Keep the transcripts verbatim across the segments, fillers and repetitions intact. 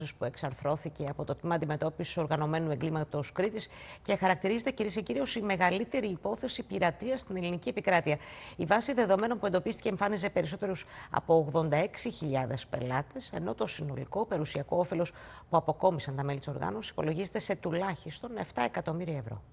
που εξαρθρώθηκε από το Τμήμα Αντιμετώπισης Οργανωμένου Εγκλήματος Κρήτης και χαρακτηρίζεται, κυρίες και κύριοι, ως η μεγαλύτερη υπόθεση πειρατείας στην ελληνική επικράτεια. Η βάση δεδομένων που εντοπίστηκε εμφάνιζε περισσότερους από ογδόντα έξι χιλιάδες πελάτες, ενώ το συνολικό περιουσιακό όφελος που αποκόμισαν τα μέλη της οργάνωσης υπολογίζεται σε τουλάχιστον επτά εκατομμύρια ευρώ.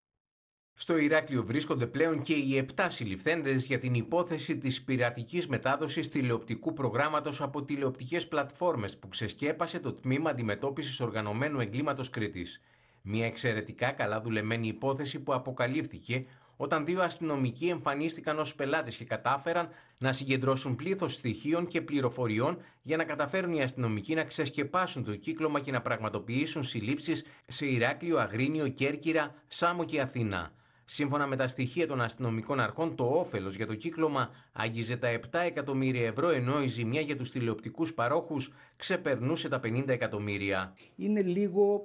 Στο Ηράκλειο βρίσκονται πλέον και οι επτά συλληφθέντες για την υπόθεση της πειρατικής μετάδοσης τηλεοπτικού προγράμματος από τηλεοπτικές πλατφόρμες που ξεσκέπασε το Τμήμα Αντιμετώπισης Οργανωμένου Εγκλήματος Κρήτης. Μια εξαιρετικά καλά δουλεμένη υπόθεση που αποκαλύφθηκε όταν δύο αστυνομικοί εμφανίστηκαν ως πελάτες και κατάφεραν να συγκεντρώσουν πλήθος στοιχείων και πληροφοριών για να καταφέρουν οι αστυνομικοί να ξεσκεπάσουν το κύκλωμα και να πραγματοποιήσουν συλλήψεις σε Ηράκλειο, Αγρίνιο, Κέρκυρα, Σάμο και Αθήνα. Σύμφωνα με τα στοιχεία των αστυνομικών αρχών, το όφελος για το κύκλωμα άγγιζε τα επτά εκατομμύρια ευρώ, ενώ η ζημιά για τους τηλεοπτικούς παρόχους ξεπερνούσε τα πενήντα εκατομμύρια. Είναι λίγο,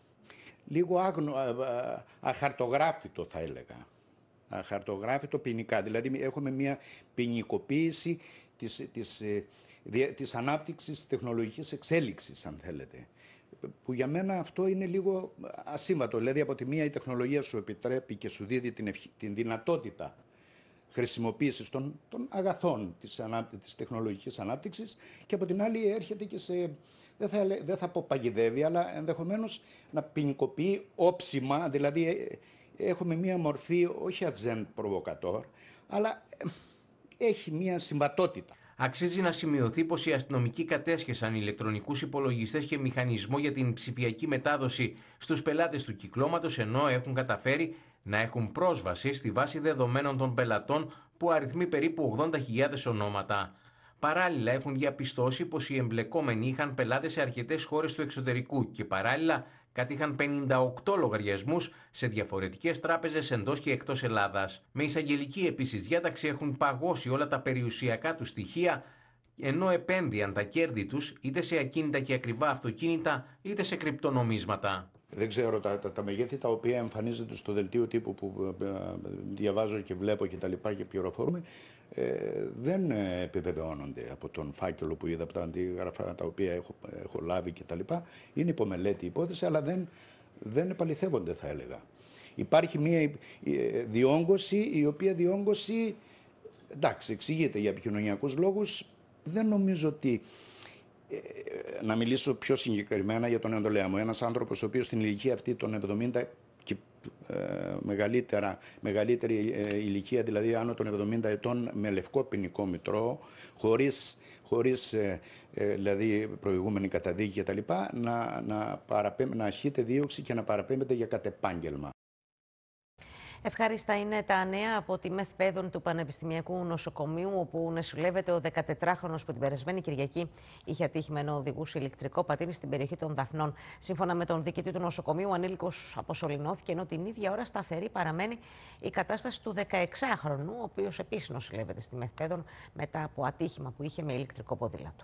λίγο άγνο, αχαρτογράφητο, θα έλεγα. Αχαρτογράφητο ποινικά. Δηλαδή έχουμε μια ποινικοποίηση της, της, της ανάπτυξης τεχνολογικής εξέλιξης, αν θέλετε. Που για μένα αυτό είναι λίγο ασύμβατο. Δηλαδή από τη μία η τεχνολογία σου επιτρέπει και σου δίδει την, ευχ... την δυνατότητα χρησιμοποίησης των, των αγαθών της, ανά... της τεχνολογικής ανάπτυξης και από την άλλη έρχεται και σε, δεν θα, δεν θα πω παγιδεύει, αλλά ενδεχομένως να ποινικοποιεί όψιμα, δηλαδή έχουμε μία μορφή όχι ατζέντ προβοκατόρ, αλλά έχει μία συμβατότητα. Αξίζει να σημειωθεί πως οι αστυνομικοί κατέσχεσαν ηλεκτρονικούς υπολογιστές και μηχανισμό για την ψηφιακή μετάδοση στους πελάτες του κυκλώματος, ενώ έχουν καταφέρει να έχουν πρόσβαση στη βάση δεδομένων των πελατών που αριθμεί περίπου ογδόντα χιλιάδες ονόματα. Παράλληλα, έχουν διαπιστώσει πως οι εμπλεκόμενοι είχαν πελάτες σε αρκετές χώρες του εξωτερικού και παράλληλα κατήχαν πενήντα οκτώ λογαριασμούς σε διαφορετικές τράπεζες εντός και εκτός Ελλάδας. Με εισαγγελική επίσης διάταξη έχουν παγώσει όλα τα περιουσιακά τους στοιχεία, ενώ επένδυαν τα κέρδη τους είτε σε ακίνητα και ακριβά αυτοκίνητα είτε σε κρυπτονομίσματα. Δεν ξέρω, τα, τα, τα μεγέθη τα οποία εμφανίζονται στο δελτίο τύπου που ε, διαβάζω και βλέπω και τα λοιπά και πληροφορούμε, ε, δεν επιβεβαιώνονται από τον φάκελο που είδα, από τα αντίγραφα τα οποία έχω, έχω λάβει και τα λοιπά. Είναι υπομελέτη υπόθεση, αλλά δεν, δεν επαληθεύονται, θα έλεγα. Υπάρχει μια διόγκωση, η οποία διόγκωση, εντάξει, εξηγείται για επικοινωνιακούς λόγους. Δεν νομίζω ότι, ε, να μιλήσω πιο συγκεκριμένα για τον Ενδολέα μου, ένας άνθρωπος ο οποίος στην ηλικία αυτή των εβδομήντα και ε, μεγαλύτερα, μεγαλύτερη ε, ηλικία, δηλαδή άνω των εβδομήντα ετών, με λευκό ποινικό μητρό, χωρίς, χωρίς ε, ε, δηλαδή προηγούμενη καταδίκη κτλ., να, να, να ασκείται δίωξη και να παραπέμπεται για κατεπάγγελμα. Ευχάριστα είναι τα νέα από τη ΜΕΘ Παιδών του Πανεπιστημιακού Νοσοκομείου, όπου νοσηλεύεται ο δεκατετράχρονος που την περασμένη Κυριακή είχε ατύχημα ενώ οδηγούσε ηλεκτρικό πατίνι στην περιοχή των Δαφνών. Σύμφωνα με τον διοικητή του νοσοκομείου, ο ανήλικος αποσωληνώθηκε, ενώ την ίδια ώρα σταθερή παραμένει η κατάσταση του δεκαεξάχρονου, ο οποίος επίσης νοσηλεύεται στη ΜΕΘ Παιδών μετά από ατύχημα που είχε με ηλεκτρικό ποδήλατο.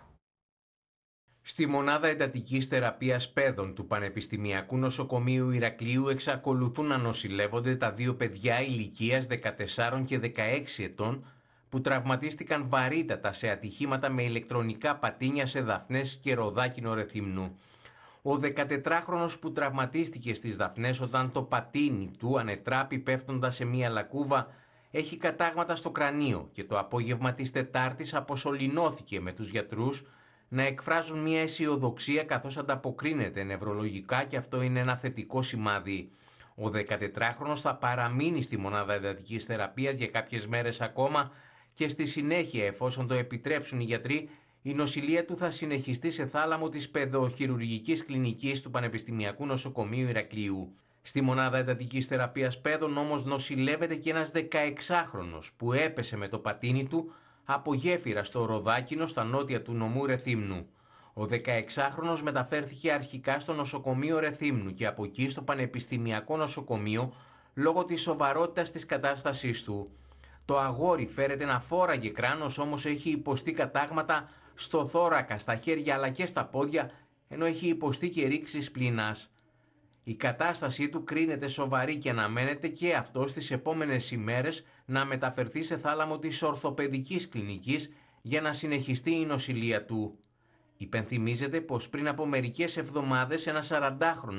Στη μονάδα εντατικής θεραπείας παιδών του Πανεπιστημιακού Νοσοκομείου Ηρακλείου εξακολουθούν να νοσηλεύονται τα δύο παιδιά ηλικίας δεκατεσσάρων και δεκαέξι ετών που τραυματίστηκαν βαρύτατα σε ατυχήματα με ηλεκτρονικά πατίνια σε Δαφνές και Ροδάκινο Ρεθύμνου. Ο δεκατετράχρονος που τραυματίστηκε στις Δαφνές όταν το πατίνι του ανετράπη πέφτοντας σε μία λακκούβα έχει κατάγματα στο κρανίο και το απόγευμα της Τετάρτης αποσωληνώθηκε με τους γιατρούς να εκφράζουν μια αισιοδοξία καθώς ανταποκρίνεται νευρολογικά και αυτό είναι ένα θετικό σημάδι. Ο δεκατετράχρονος θα παραμείνει στη μονάδα εντατικής θεραπείας για κάποιες μέρες ακόμα και στη συνέχεια, εφόσον το επιτρέψουν οι γιατροί, η νοσηλεία του θα συνεχιστεί σε θάλαμο της παιδοχειρουργικής κλινικής του Πανεπιστημιακού Νοσοκομείου Ηρακλείου. Στη μονάδα εντατικής θεραπείας παιδών όμως νοσηλεύεται και ένας δεκαεξάχρονος που έπεσε με το πατίνι του από γέφυρα στο Ροδάκινο στα νότια του νομού Ρεθύμνου. Ο δεκαεξάχρονος μεταφέρθηκε αρχικά στο νοσοκομείο Ρεθύμνου και από εκεί στο Πανεπιστημιακό Νοσοκομείο λόγω της σοβαρότητας της κατάστασής του. Το αγόρι φέρεται να φόραγε κράνος, όμως έχει υποστεί κατάγματα στο θώρακα, στα χέρια αλλά και στα πόδια, ενώ έχει υποστεί και ρήξεις πλήνας. Η κατάστασή του κρίνεται σοβαρή και αναμένεται και αυτό στις επόμενες ημέρες να μεταφερθεί σε θάλαμο της ορθοπαιδικής κλινικής για να συνεχιστεί η νοσηλεία του. Υπενθυμίζεται πως πριν από μερικές εβδομάδες ένα σαραντάχρονο